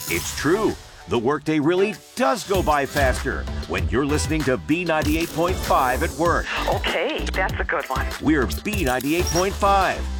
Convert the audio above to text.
It's true. The workday really does go by faster when you're listening to B98.5 at work. Okay, that's a good one. We're B98.5.